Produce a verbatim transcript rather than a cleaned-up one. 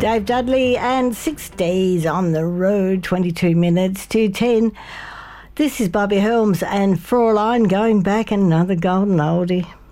Dave Dudley and six days on the road, twenty-two minutes to ten. This is Bobby Helms and Fraulein going back, another golden oldie.